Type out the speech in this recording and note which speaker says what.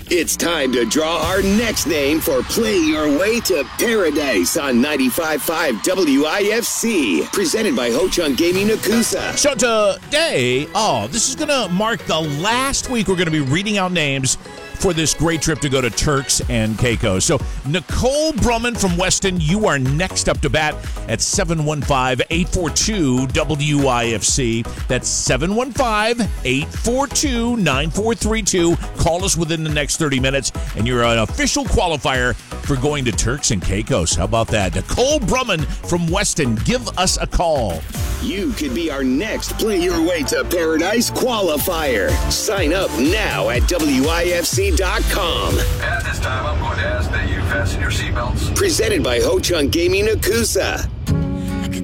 Speaker 1: It's time to draw our next name for Play Your Way to Paradise on 95.5 WIFC. Presented by Ho Chunk Gaming Nakusa.
Speaker 2: So today, this is going to mark the last week we're going to be reading out names for this great trip to go to Turks and Caicos. So Nicole Brumman from Weston, you are next up to bat at 715-842-WIFC. That's 715-842-9432. Call us within the next 30 minutes, and you're an official qualifier for going to Turks and Caicos. How about that? Nicole Brumman from Weston, give us a call.
Speaker 1: You could be our next Play Your Way to Paradise qualifier. Sign up now at WIFC.com.
Speaker 3: At this time, I'm going to ask that you fasten your seatbelts.
Speaker 1: Presented by Ho Chunk Gaming Nakusa.